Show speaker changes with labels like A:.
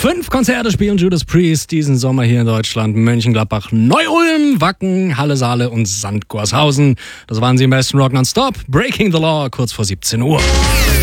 A: 5 Konzerte spielen Judas Priest diesen Sommer hier in Deutschland. Mönchengladbach, Neu-Ulm, Wacken, Halle Saale und Sandgorshausen. Das waren sie im besten Rock Non-Stop. Breaking the Law, kurz vor 17 Uhr.